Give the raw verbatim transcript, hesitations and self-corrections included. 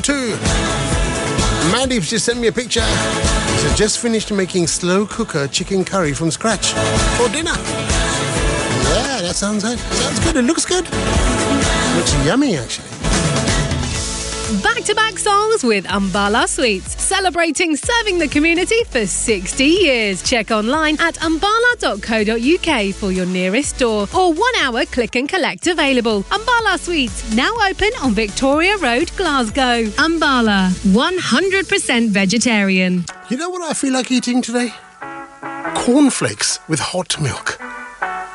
two. Mandy's just sent me a picture. She's just finished making slow cooker chicken curry from scratch for dinner. Yeah, that sounds good. Sounds good. It looks good. Looks yummy, actually. Back-to-back songs with Ambala Sweets, celebrating serving the community for sixty years. Check online at ambala dot co dot uk for your nearest store or one-hour click and collect available. Ambala Sweets, now open on Victoria Road, Glasgow. Ambala, one hundred percent vegetarian. You know what I feel like eating today? Cornflakes with hot milk.